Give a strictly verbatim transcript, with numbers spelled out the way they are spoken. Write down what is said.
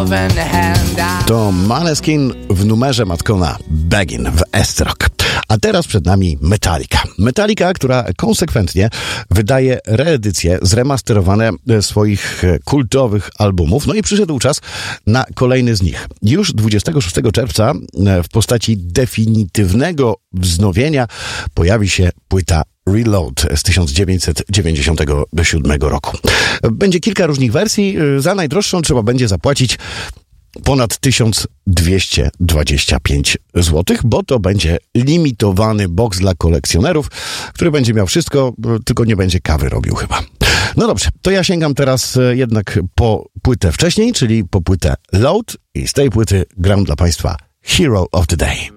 To Måneskin w numerze Madcona Begin w S-Rock. A teraz przed nami Metallica. Metallica, która konsekwentnie wydaje reedycje, zremasterowane swoich kultowych albumów. No i przyszedł czas na kolejny z nich. Już dwudziestego szóstego czerwca w postaci definitywnego wznowienia pojawi się płyta Reload z tysiąc dziewięćset dziewięćdziesiątego siódmego roku. Będzie kilka różnych wersji. Za najdroższą trzeba będzie zapłacić ponad tysiąc dwieście dwadzieścia pięć złotych, bo to będzie limitowany boks dla kolekcjonerów, który będzie miał wszystko, tylko nie będzie kawy robił chyba. No dobrze, to ja sięgam teraz jednak po płytę wcześniej, czyli po płytę Load i z tej płyty gram dla Państwa Hero of the Day.